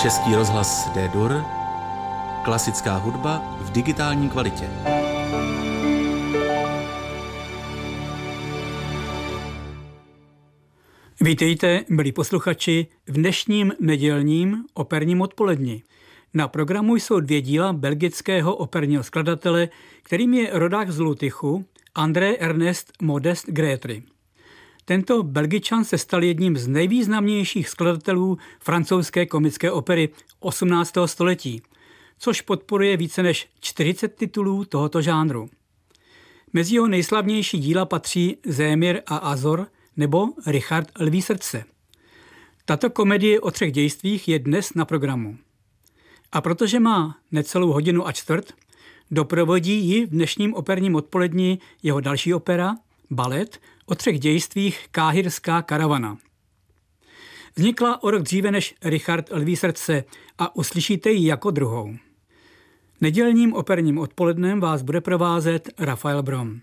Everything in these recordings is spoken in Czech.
Český rozhlas D-Dur, klasická hudba v digitální kvalitě. Vítejte, milí posluchači, v dnešním nedělním operním odpoledni. Na programu jsou 2 díla belgického operního skladatele, kterým je rodák z Lutychu, André Ernest Modest Grétry. Tento Belgičan se stal jedním z nejvýznamnějších skladatelů francouzské komické opery 18. století, což podporuje více než 40 titulů tohoto žánru. Mezi jeho nejslavnější díla patří Zémir a Azor nebo Richard Lví srdce. Tato komedie o 3 dějstvích je dnes na programu. A protože má necelou hodinu a čtvrt, doprovodí ji v dnešním operním odpoledni jeho další opera, balet o 3 dějstvích Káhirská karavana. Vznikla o rok dříve než Richard Lví srdce a uslyšíte ji jako druhou. Nedělním operním odpolednem vás bude provázet Rafael Brom.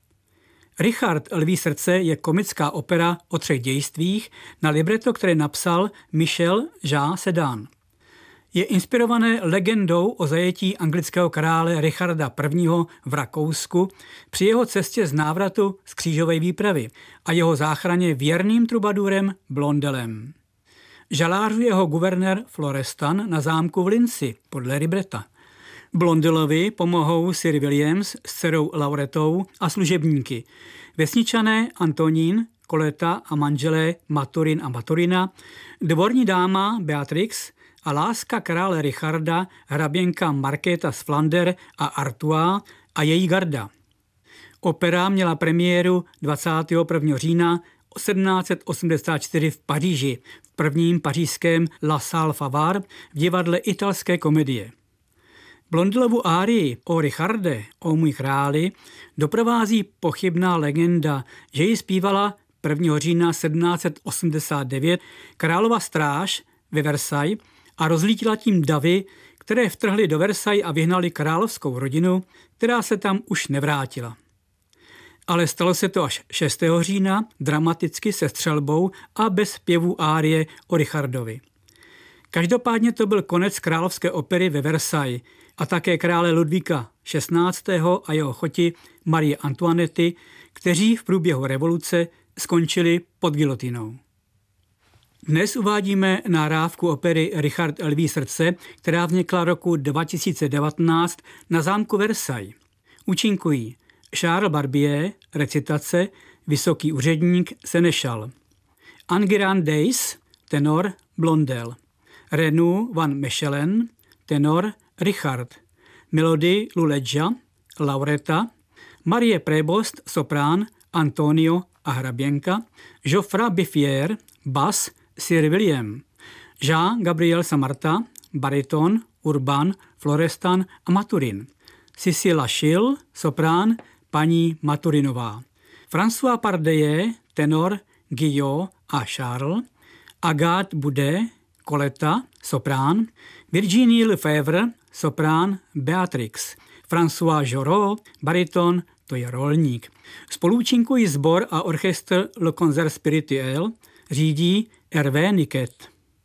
Richard Lví srdce je komická opera o 3 dějstvích na libreto, které napsal Michel Jean Sedan. Je inspirované legendou o zajetí anglického krále Richarda I. v Rakousku při jeho cestě z návratu z křížové výpravy a jeho záchraně věrným trubadurem Blondelem. Žalářuje ho guvernér Florestan na zámku v Linci podle libreta. Blondelovi pomohou Sir Williams s dcerou Lauretou a služebníky, vesničané Antonín, Coletta a manželé Maturin a Maturina, dvorní dáma Beatrix a láska krále Richarda, hraběnka Markéta z Flander a Artois a její garda. Opera měla premiéru 21. října 1784 v Paříži, v prvním pařížském La Salle Favart v divadle italské komedie. Blondelovu árii o Richarde, o můj králi, doprovází pochybná legenda, že ji zpívala 1. října 1789 králova stráž ve Versailles a rozlítila tím davy, které vtrhly do Versailles a vyhnali královskou rodinu, která se tam už nevrátila. Ale stalo se to až 6. října, dramaticky se střelbou a bez zpěvu árie o Richardovi. Každopádně to byl konec královské opery ve Versailles a také krále Ludvíka XVI. A jeho choti Marie Antoinety, kteří v průběhu revoluce skončili pod gilotinou. Dnes uvádíme nahrávku opery Richard Lví srdce, která vznikla roku 2019 na zámku Versailles. Účinkují Charles Barbier, recitace, vysoký úředník, senešal. Enguerrand Dace, tenor, Blondel. Renaud van Mechelen, tenor, Richard. Melody Luleggia, Laureta. Marie Prébost, soprán, Antonio a hraběnka. Geoffroy Biffier, bas, Sir William. Jean-Gabriel Samarta, bariton, Urban, Florestan a Maturin. Cécile Achille, soprán, paní Maturinová. François Pardeye, tenor, Guillaume a Charles. Agathe Boudet, Coletta, soprán. Virginie Lefebvre, soprán, Beatrix. François Jorot, bariton, to je rolník. Spoluúčinkují sbor a orchestr Le Concert Spirituel, řídí Hervé Niket.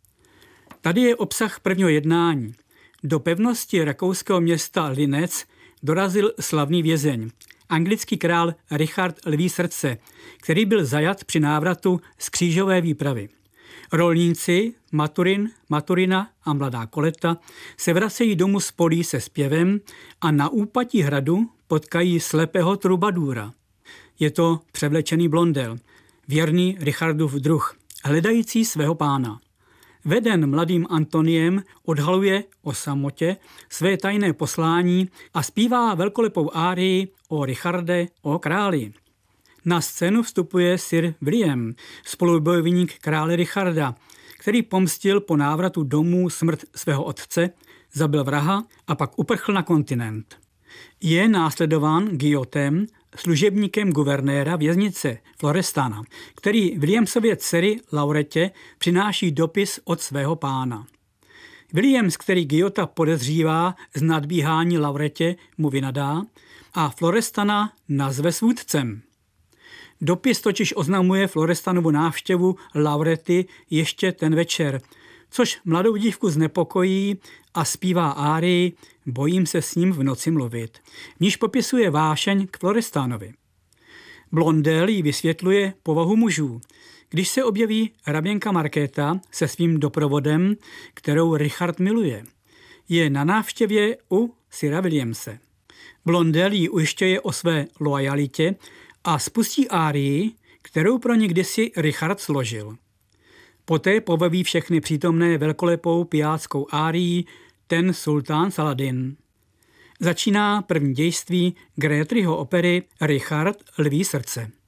Tady je obsah prvního jednání. Do pevnosti rakouského města Linec dorazil slavný vězeň, anglický král Richard Lví srdce, který byl zajat při návratu z křížové výpravy. Rolníci Maturin, Maturina a mladá Coletta se vracejí domů z polí se zpěvem a na úpatí hradu potkají slepého trubadůra. Je to převlečený Blondel, věrný Richardův druh, hledající svého pána. Veden mladým Antoniem odhaluje o samotě své tajné poslání a zpívá velkolepou árii o Richarde, o králi. Na scénu vstupuje Sir William, spolubojovník krále Richarda, který pomstil po návratu domů smrt svého otce, zabil vraha a pak uprchl na kontinent. Je následován Guillautem, služebníkem guvernéra věznice Florestana, který Williamsově dcery Lauretě přináší dopis od svého pána. Williams, který Guillauta podezřívá z nadbíhání Lauretě, mu vynadá a Florestana nazve svůdcem. Dopis totiž oznamuje Florestanovu návštěvu Laurety ještě ten večer, což mladou dívku znepokojí a zpívá árii Bojím se s ním v noci mluvit, v níž popisuje vášeň k Florestánovi. Blondel jí vysvětluje povahu mužů, když se objeví hraběnka Markéta se svým doprovodem, kterou Richard miluje. Je na návštěvě u Sira Williamse. Blondel jí ujišťuje o své loajalitě a spustí árii, kterou pro ní kdysi Richard složil. Poté pobaví všechny přítomné velkolepou pijáckou árií Ten sultán Saladin. Začíná první dějství Grétryho opery Richard Lví srdce.